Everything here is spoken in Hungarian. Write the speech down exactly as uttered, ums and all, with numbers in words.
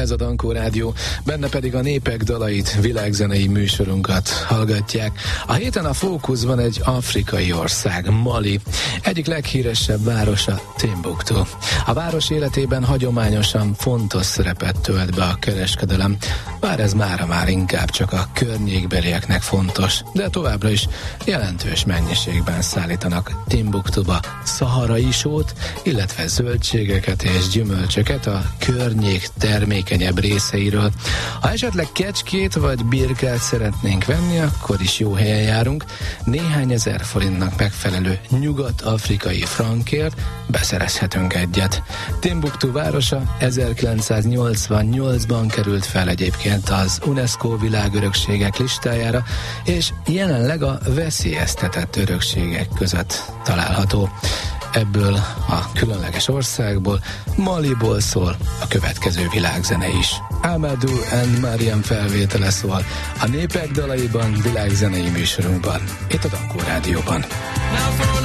Ez a Dankó Rádió, benne pedig a népek dalait, világzenei műsorunkat hallgatják. A héten a fókuszban egy afrikai ország, Mali. Egyik leghíresebb városa Timbuktu. A város életében hagyományosan fontos szerepet tölt be a kereskedelem, bár ez mára már inkább csak a környékbelieknek fontos, de továbbra is jelentős mennyiségben szállítanak Timbuktuba szaharai sót, illetve zöldségeket és gyümölcsöket a környék termékenyebb részeiről. Ha esetleg kecskét vagy birkát szeretnénk venni, akkor is jó helyen járunk. Néhány ezer forintnak megfelelő nyugat-afrikai frankért beszerezhetünk egyet. Timbuktu városa ezerkilencszáznyolcvannyolcban került fel egyébként az UNESCO világörökségek listájára, és jelenleg a veszélyeztetett örökségek között található. Ebből a különleges országból, Maliból szól a következő világzene is. Amadou and Mariam felvétele szól a népek dalaiban, világzenei műsorunkban, itt a Dankó Rádióban.